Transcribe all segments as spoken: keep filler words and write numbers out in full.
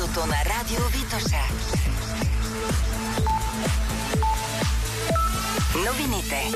Студиото на Радио Витоша. Новините.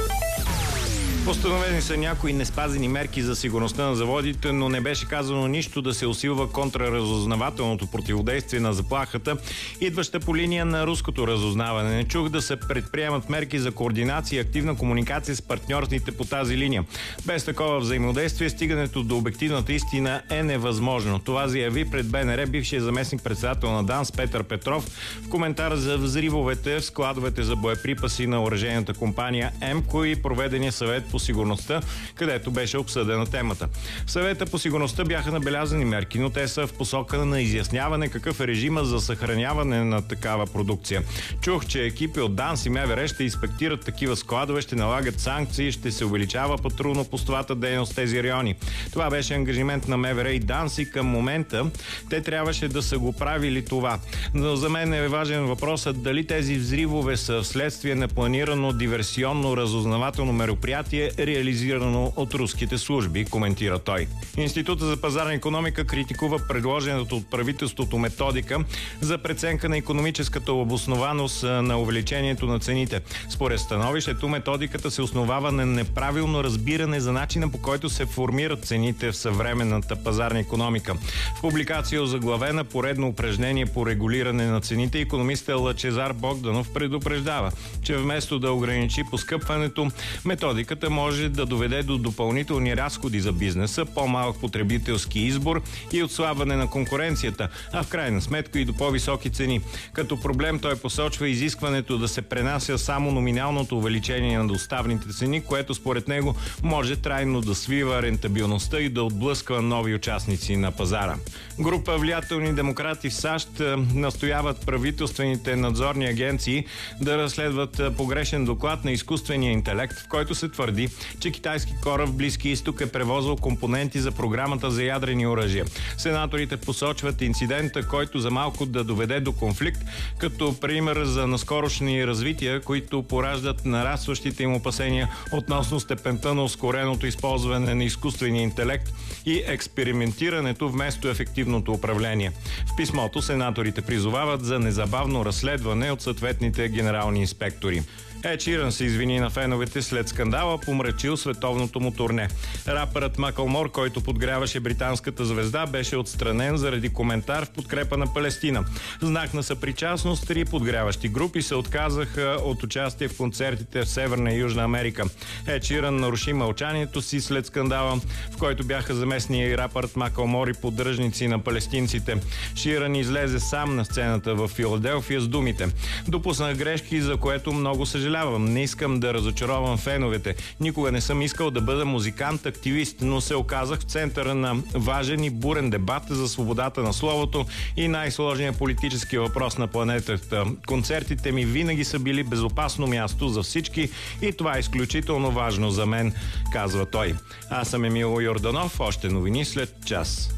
Постановени са някои неспазени мерки за сигурността на заводите, но не беше казано нищо да се усилва контраразузнавателното противодействие на заплахата, идваща по линия на руското разузнаване. Не чух да се предприемат мерки за координация и активна комуникация с партньорите по тази линия. Без такова взаимодействие стигането до обективната истина е невъзможно. Това заяви пред БНР бившия заместник-председател на ДАНС Петър Петров в коментар за взривовете в складовете за боеприпаси на оръжейната компания ЕМКО и проведения съвет по сигурността, където беше обсъдена темата. В съвета по сигурността бяха набелязани мерки, но те са в посока на изясняване какъв е режима за съхраняване на такава продукция. Чух, че екипи от ДАНС и МВР ще инспектират такива складове, ще налагат санкции, ще се увеличава патрулно-постовата дейност в тези райони. Това беше ангажимент на МВР и ДАНС и към момента те трябваше да са го правили това. Но за мен е важен въпросът дали тези взривове са вследствие на планирано диверсионно разузнавателно мероприятие, реализирано от руските служби, коментира той. Института за пазарна икономика критикува предложената от правителството методика за преценка на икономическата обоснованост на увеличението на цените. Според становището, методиката се основава на неправилно разбиране за начина, по който се формират цените в съвременната пазарна икономика. В публикация озаглавена "Поредно упражнение по регулиране на цените", икономистът Лъчезар Богданов предупреждава, че вместо да ограничи поскъпването, методиката може да доведе до допълнителни разходи за бизнеса, по-малък потребителски избор и отслабване на конкуренцията, а в крайна сметка и до по-високи цени. Като проблем той посочва изискването да се пренася само номиналното увеличение на доставните цени, което според него може трайно да свива рентабилността и да отблъсква нови участници на пазара. Група влиятелни демократи в САЩ настояват правителствените надзорни агенции да разследват погрешен доклад на изкуствения интелект, в който се твърди, че китайски кораб в Близкия изток е превозвал компоненти за програмата за ядрени оръжия. Сенаторите посочват инцидента, който за малко да доведе до конфликт, като пример за наскорошни развития, които пораждат нарастващите им опасения относно степента на ускореното използване на изкуствения интелект и експериментирането вместо ефективното управление. В писмото сенаторите призовават за незабавно разследване от съответните генерални инспектори. Ед Ширън се извини на феновете след скандала, помрачил световното му турне. Рапърът Макълмор, който подгряваше британската звезда, беше отстранен заради коментар в подкрепа на Палестина. В знак на съпричастност три подгряващи групи се отказаха от участие в концертите в Северна и Южна Америка. Ед Ширън наруши мълчанието си след скандала, в който бяха замесени и рапърът Макълмор и поддръжници на палестинците. Ширън излезе сам на сцената в Филаделфия с думите: "Допуснах грешки, за което много съжалявам. Не искам да разочаровам феновете. Никога не съм искал да бъда музикант-активист, но се оказах в центъра на важен и бурен дебат за свободата на словото и най-сложният политически въпрос на планетата. Концертите ми винаги са били безопасно място за всички и това е изключително важно за мен", казва той. Аз съм Емил Йорданов. Още новини след час.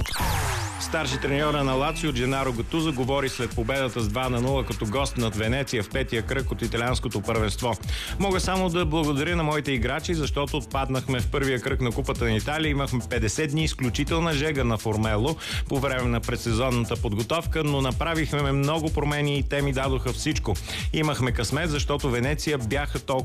Старши треньора на Лацио Дженаро Гатузо говори след победата с два на нула като гост над Венеция в петия кръг от италианското първенство. "Мога само да благодаря на моите играчи, защото отпаднахме в първия кръг на Купата на Италия. Имахме петдесет дни изключителна жега на Формело по време на предсезонната подготовка, но направихме много промени и те ми дадоха всичко. Имахме късмет, защото Венеция бяха толкова